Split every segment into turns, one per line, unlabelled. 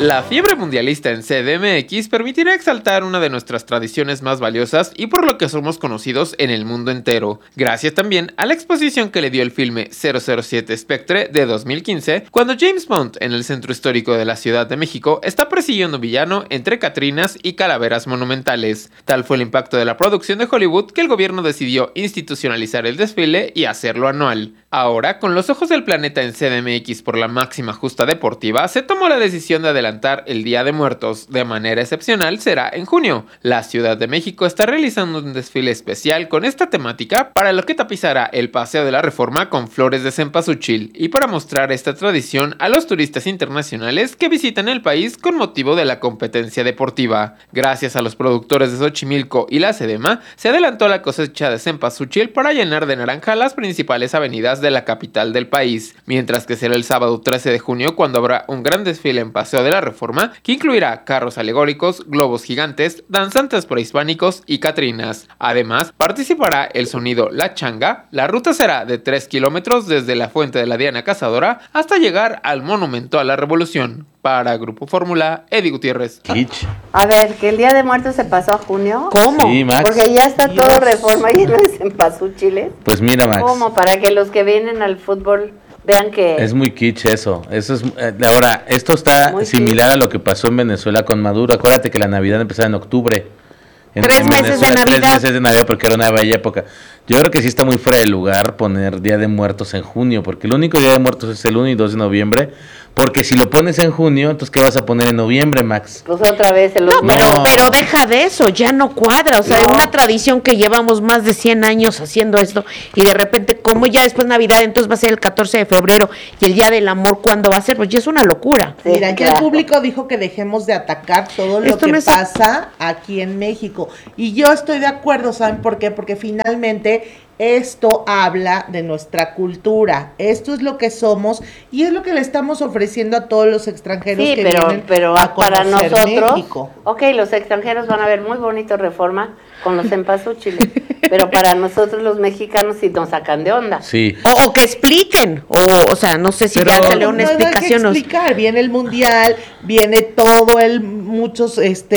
La fiebre mundialista en CDMX permitirá exaltar una de nuestras tradiciones más valiosas y por lo que somos conocidos en el mundo entero, gracias también a la exposición que le dio el filme 007 Spectre de 2015, cuando James Bond en el centro histórico de la Ciudad de México está persiguiendo un villano entre catrinas y calaveras monumentales. Tal fue el impacto de la producción de Hollywood que el gobierno decidió institucionalizar el desfile y hacerlo anual. Ahora, con los ojos del planeta en CDMX por la máxima justa deportiva, se tomó la decisión de adelantar el Día de Muertos. De manera excepcional será en junio. La Ciudad de México está realizando un desfile especial con esta temática, para lo que tapizará el Paseo de la Reforma con flores de cempasúchil y para mostrar esta tradición a los turistas internacionales que visitan el país con motivo de la competencia deportiva. Gracias a los productores de Xochimilco y la Sedema, se adelantó la cosecha de cempasúchil para llenar de naranja las principales avenidas de la capital del país, mientras que será el sábado 13 de junio cuando habrá un gran desfile en Paseo de la Reforma que incluirá carros alegóricos, globos gigantes, danzantes prehispánicos y catrinas. Además, participará el sonido La Changa. La ruta será de 3 kilómetros desde la Fuente de la Diana Cazadora hasta llegar al Monumento a la Revolución. Para Grupo Fórmula, Eddie Gutiérrez.
Kitsch.
A ver, que el Día de Muertos se pasó a junio.
¿Cómo?
Sí, Max.
Porque ya está todo Reforma lleno de cempasúchiles.
Pues mira, Max.
¿Cómo? Para que los que vienen al fútbol vean que...
Es muy kitsch eso. Eso es. Ahora, esto está
Muy
similar a lo que pasó en Venezuela con Maduro. Acuérdate que la Navidad empezaba en octubre.
Tres meses de Navidad.
3 meses de Navidad porque era una bella época. Yo creo que sí está muy fuera de lugar poner Día de Muertos en junio, porque el único Día de Muertos es el 1 y 2 de noviembre. Porque si lo pones en junio, entonces ¿qué vas a poner en noviembre, Max?
Pues otra vez en los...
No, pero deja de eso, ya no cuadra, o sea, es una tradición que llevamos más de 100 años haciendo esto, y de repente, como ya después Navidad, entonces va a ser el 14 de febrero, y el Día del Amor, ¿cuándo va a ser? Pues ya es una locura.
Sí,
Mira, ya
claro.
el público dijo que dejemos de atacar todo lo
Esto
que
no es-
pasa aquí en México. Y yo estoy de acuerdo, ¿saben por qué? Porque finalmente esto habla de nuestra cultura. Esto es lo que somos y es lo que le estamos ofreciendo a todos los extranjeros
Sí,
que
pero
vienen a
para
conocer
nosotros,
México.
ok, los extranjeros van a ver muy bonito Reforma con los cempasúchiles, pero para nosotros los mexicanos sí nos sacan de onda.
Sí.
O que expliquen, o sea, no sé si
Pero-
ya salió una
No hay que
explicación.
explicar, viene el mundial, viene muchos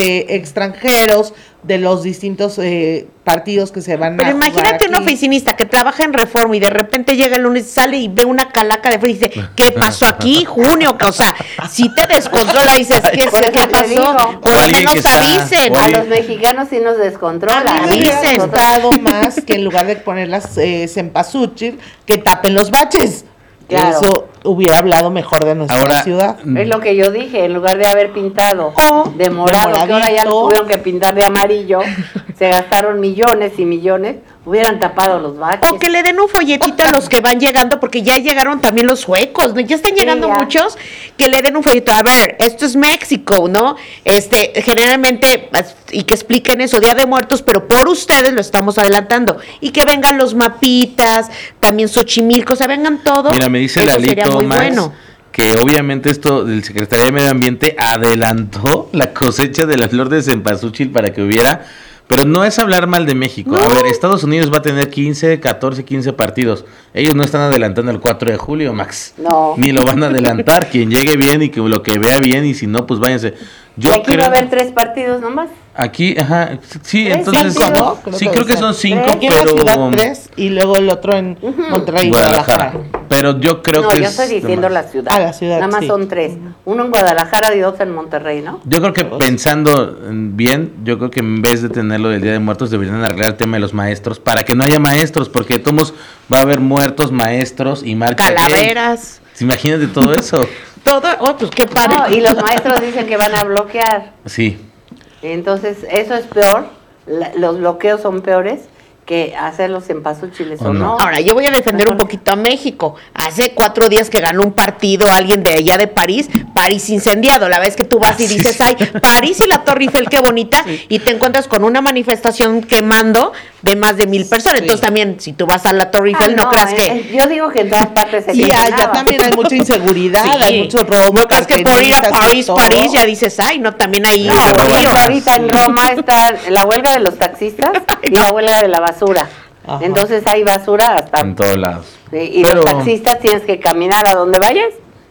extranjeros de los distintos partidos que se van
Pero
a jugar
imagínate un
aquí.
oficinista que trabaja en Reforma y de repente llega el lunes, sale y ve una calaca de frente y dice, ¿qué pasó aquí? Junio, o sea, si te descontrola, dices, ¿qué,
Por eso
¿qué
te
pasó?
digo.
Por
O
lo
alguien
menos
que está-
avisen.
o
A
alguien-
los mexicanos sí nos descontrola.
A mí me hubiera
Avisen.
gustado más que en lugar de poner las cempasúchil, que tapen los baches.
Claro.
Eso hubiera hablado mejor de nuestra
Ahora,
ciudad.
Es lo que yo dije, en lugar de haber pintado
O
de morado, que ahora ya
moradito.
tuvieron que pintar de amarillo, se gastaron millones y millones, hubieran tapado los baches.
O que le den un folletito a los que van llegando, porque ya llegaron también los suecos, ¿no? Ya están llegando
ya.
muchos, que le den un folleto. A ver, esto es México, ¿no? Generalmente, y que expliquen eso, Día de Muertos, pero por ustedes lo estamos adelantando. Y que vengan los mapitas, también Xochimilco, o sea, vengan todos.
Mira, me dice
Eso sería
Lalito,
muy
Max,
bueno.
que obviamente esto del Secretaría de Medio Ambiente adelantó la cosecha de la flor de cempasúchil para que hubiera, pero no es hablar mal de México. A ver, Estados Unidos va a tener 15 partidos. Ellos no están adelantando el 4 de julio, Max.
No.
Ni lo van a adelantar. Quien llegue bien y que lo que vea bien, y si no, pues váyanse.
Y aquí va a haber 3 partidos nomás.
Aquí, ajá, sí,
¿Tres?
entonces,
¿Cinco,
no?
sí, creo que son 5,
Aquí en la
pero
ciudad 3 y luego el otro en Monterrey y
Guadalajara.
Guadalajara.
Pero yo creo
No,
que
yo
es
estoy diciendo
demás.
la ciudad.
Ah, la ciudad,
Nada más
sí.
son 3. Uno en Guadalajara y 2 en Monterrey, ¿no?
Yo creo que pensando bien, yo creo que en vez de tenerlo del Día de Muertos deberían arreglar el tema de los maestros para que no haya maestros, porque de todos modos va a haber muertos, maestros y marcha.
Calaveras,
Imagínate todo eso.
todo. Oh, pues qué padre.
No, y los maestros dicen que van a bloquear.
Sí.
Entonces, eso es peor. Los bloqueos son peores que hacerlos en cempasúchiles
¿O
o
no?
no.
Ahora, yo voy a defender un poquito a México. Hace 4 días que ganó un partido alguien de allá de París, París incendiado. La vez que tú vas y
Sí,
dices,
sí.
ay, París y la Torre Eiffel, qué bonita, y te encuentras con una manifestación quemando de más de 1000 personas. Entonces también, si tú vas a la Torre Eiffel, no creas que...
Yo digo que en todas partes se
Sí, allá
quemaba.
también hay mucha inseguridad, hay mucho robo.
No creas que por ir a
carteristas y
París
todo.
ya dices, ay, no, también ahí...
No, y ahorita en Roma está la huelga de los taxistas y la huelga de la basura.
Ajá.
Entonces hay basura hasta...
En todos lados.
Y
Pero-
los taxistas tienes que caminar a donde vayas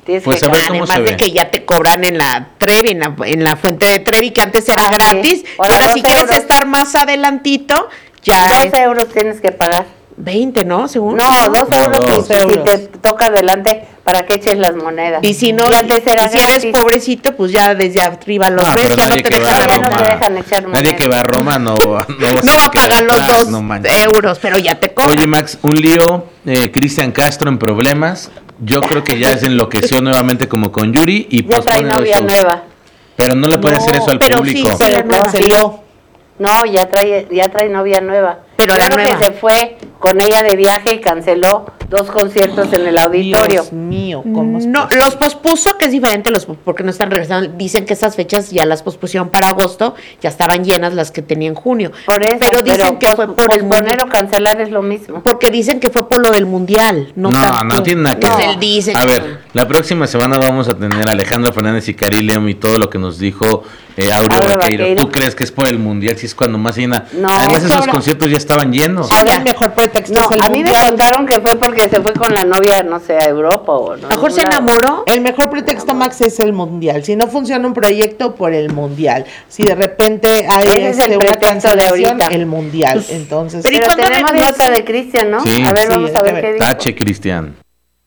Tienes
Pues
que
a ver cómo
Además
se
de
ve.
que ya te cobran en la Trevi, en la fuente de Trevi, que antes era
Ah, sí.
gratis.
Ahora
Ahora, si
2
quieres
euros.
estar más adelantito, ya
2
es
euros tienes que pagar.
20, ¿no? Según.
No, 2
No,
euros
dos.
si te toca adelante para que eches las monedas.
Y si no,
Y antes era
y si eres
gratis.
pobrecito, pues ya desde arriba los
Ah,
ves,
pero
ya no
nadie
te
que va
dejan
a
ya
dar
no
Roma,
te dejan echar
nadie
monedas.
que va a Roma no
No va a pagar los
quedar atrás,
2
no manches.
euros, pero ya te cobran.
Oye, Max, un lío, Cristian Castro en problemas. Yo creo que ya se enloqueció nuevamente como con Yuri y
Ya trae
pospone los
novia
shows.
nueva.
Pero no le puede
No,
hacer eso al
pero
público.
sí,
Pero
la nueva.
canceló.
No, ya trae novia nueva.
Pero
Yo
la
creo
nueva.
que se fue con ella de viaje y canceló 2 conciertos en el auditorio.
Dios mío, ¿cómo es
No,
posible?
los pospuso, que es diferente, porque no están regresando. Dicen que esas fechas ya las pospusieron para agosto, ya estaban llenas las que tenía en junio.
Por eso,
pero dicen que fue por el
posponer
mundial.
o cancelar es lo mismo.
Porque dicen que fue por lo del mundial. No,
No,
tanto.
no tiene nada que
Pues
ver.
él dice
A
que-
ver, la próxima semana vamos a tener a Alejandro Fernández y Cari León y todo lo que nos dijo Aureo
Aureo
Vaqueiro.
Vaqueiro.
¿Tú crees que es por el mundial? Si es cuando más llena.
No.
Además,
Es que
esos
ahora-
conciertos ya estaban llenos.
Ahora el mejor pretexto
No,
es el
a mí me
mundial.
contaron que fue porque se fue con la novia, no sé, a Europa o no.
A lo mejor se
algún lado.
enamoró.
El mejor pretexto, Max, es el mundial. Si no funciona un proyecto, por el mundial. Si de repente hay
Ese es el
una
pretexto de
cancelación,
ahorita.
el mundial. Entonces,
Pero ¿y
Pero
cuándo
tenemos
regresa?
nota de Cristian, ¿no?
Sí.
A ver,
Sí,
vamos
hay
a
que
ver
ver.
qué dice.
Tache, Cristian.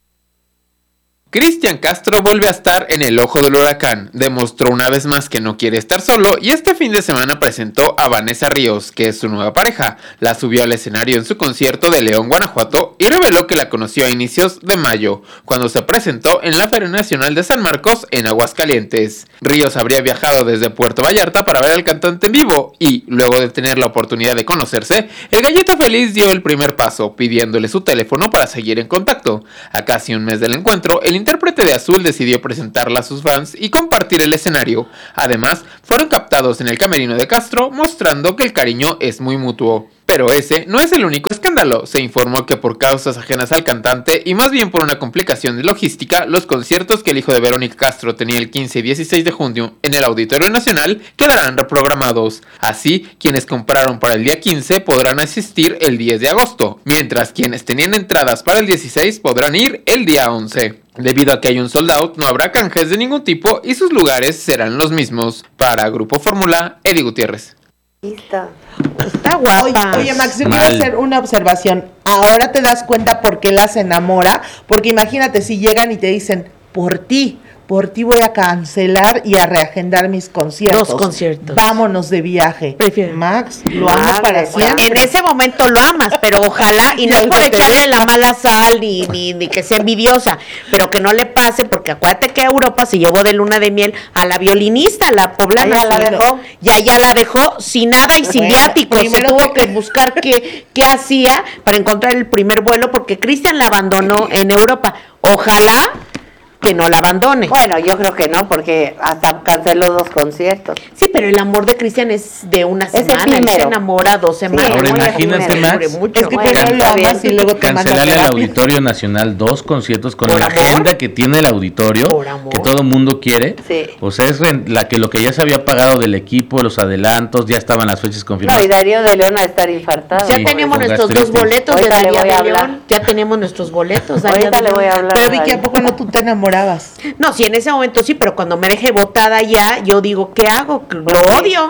Cristian Castro vuelve a estar en el ojo del huracán, demostró una vez más que no quiere estar solo y este fin de semana presentó a Vanessa Ríos, que es su nueva pareja. La subió al escenario en su concierto de León, Guanajuato y reveló que la conoció a inicios de mayo, cuando se presentó en la Feria Nacional de San Marcos en Aguascalientes. Ríos habría viajado desde Puerto Vallarta para ver al cantante en vivo y, luego de tener la oportunidad de conocerse, el Gallito Feliz dio el primer paso, pidiéndole su teléfono para seguir en contacto. A casi un mes del encuentro, el intérprete de Azul decidió presentarla a sus fans y compartir el escenario. Además, fueron captados en el camerino de Castro, mostrando que el cariño es muy mutuo. Pero ese no es el único escándalo. Se informó que por causas ajenas al cantante y más bien por una complicación de logística, los conciertos que el hijo de Verónica Castro tenía el 15 y 16 de junio en el Auditorio Nacional quedarán reprogramados. Así, quienes compraron para el día 15 podrán asistir el 10 de agosto, mientras quienes tenían entradas para el 16 podrán ir el día 11. Debido a que hay un sold out, no habrá canjes de ningún tipo y sus lugares serán los mismos. Para Grupo Fórmula, Eddie Gutiérrez.
Lista.
Está guapa.
Oye, Max, yo
Mal.
quiero hacer una observación. Ahora te das cuenta por qué las enamora, porque imagínate si llegan y te dicen, por ti voy a cancelar y a reagendar mis conciertos.
2 conciertos.
Vámonos de viaje.
Prefiero.
Max, lo amo
Madre,
para
pues.
siempre.
En ese momento lo amas, pero ojalá, y no es por echarle la mala sal ni que sea envidiosa, pero que no le pase, porque acuérdate que Europa se llevó de luna de miel a la violinista, la poblana.
¿Ya la dejó?
Ya la dejó sin nada y sin
Bueno,
viáticos. Se
primero
tuvo que buscar qué hacía para encontrar el primer vuelo, porque Cristian la abandonó en Europa. Ojalá que no la abandone.
Bueno, yo creo que no, porque hasta canceló 2 conciertos.
Sí, pero el amor de Cristian es de una semana, él se
efímero.
enamora 2 semanas.
Ahora
muy
imagínate,
efímero.
Max,
Dure mucho.
Es que
Bueno,
primero lo
está
amas
bien.
y luego te mandas
cancelarle al
terapia.
Auditorio Nacional 2 conciertos con
¿Por
la
amor?
agenda que tiene el auditorio,
Por amor.
que todo mundo quiere.
Sí.
O sea, es lo que ya se había pagado del equipo, los adelantos, ya estaban las fechas
No,
confirmadas.
y Darío de León a estar infartado.
Ya
Sí,
tenemos
con
nuestros
gastritis.
2 boletos de
Ahorita le
Daría
voy a
de
hablar.
León. Ya tenemos nuestros boletos. Daría
Ahorita
de
le voy a
León.
hablar.
Pero Vicky,
Darío.
¿a poco no tú te enamorabas?
No, sí, en ese momento sí, pero cuando me dejé botada ya, yo digo, ¿qué hago? Lo odio.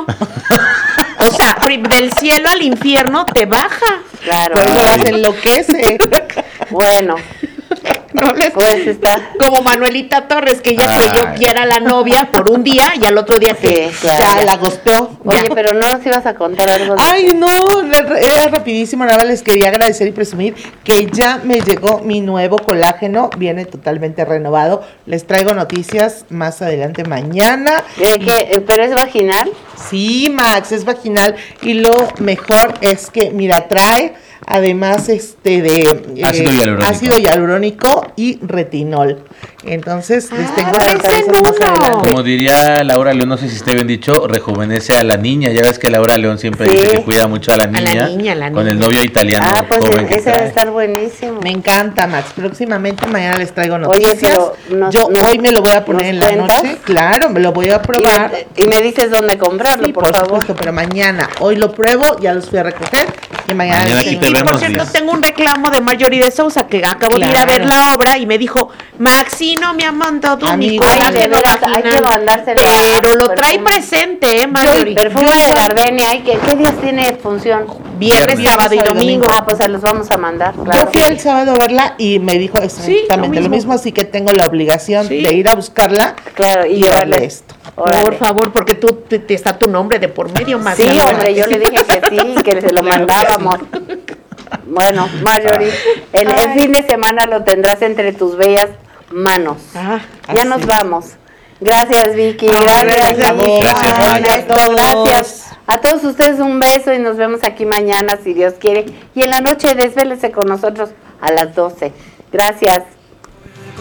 O sea, del cielo al infierno te baja.
Claro.
Pero
Ay.
las enloquece.
Bueno,
No les-
pues está.
Como Manuelita Torres, que ya
Ay.
creyó que era la novia por un día y al otro día que
Sí, claro.
Ya la gosteó.
Oye, pero no nos ibas a contar algo de...
Ay, no, era rapidísimo, nada más les quería agradecer y presumir que ya me llegó mi nuevo colágeno, viene totalmente renovado. Les traigo noticias más adelante mañana.
¿Pero es vaginal?
Sí, Max, es vaginal y lo mejor es que, mira, trae además de ácido hialurónico y retinol. Entonces, les tengo
tres
sorpresas
en
más
uno.
adelante.
Como diría Laura León, no sé si esté bien dicho, rejuvenece a la niña. Ya ves que Laura León siempre
Sí.
dice que cuida mucho a la niña,
la
con
niña.
el novio italiano
Ah, pues
joven que
ese debe
trae.
estar buenísimo.
Me encanta, Max. Próximamente mañana les traigo
Oye,
noticias.
pero
Yo hoy me lo voy a poner
¿nos
en la
cuentas?
noche. Claro, me lo voy a probar.
Y me dices dónde comprarlo,
Sí,
por favor.
supuesto, pero mañana, hoy lo pruebo, ya los fui a recoger Y mañana
Mañana aquí te
Y por
vemos,
cierto,
Liz.
tengo un reclamo de Marjorie de Sousa, que acabo de ir a ver
Claro.
la obra y me dijo, Maxi no me ha mandado mi
Amigo,
ay, de
colágeno
veras, hay que
vaginal,
mandárselo
pero
a-
lo trae
perfume.
presente, Marjorie.
Perfume de Gardenia, ¿y qué días tiene función?
Viernes,
Viernes.
sábado y domingo.
Ah, pues se los vamos a mandar, claro.
Yo fui el sábado a verla y me dijo exactamente lo mismo, así que tengo la obligación
Sí.
de ir a buscarla
Claro, y
y darle
llevarle
esto.
Órale.
Por favor, porque tú te está tu nombre de por medio, más.
Sí, hombre, yo le dije que sí, que se lo mandábamos. Bueno, Marjorie, el fin de semana lo tendrás entre tus bellas manos.
Ah,
Ya
así.
nos vamos. Gracias, Vicky. Gracias,
gracias,
Vicky.
Gracias, Mike.
Ernesto,
A todos.
gracias. A todos ustedes un beso y nos vemos aquí mañana, si Dios quiere. Y en la noche desvélese con nosotros a las 12. Gracias.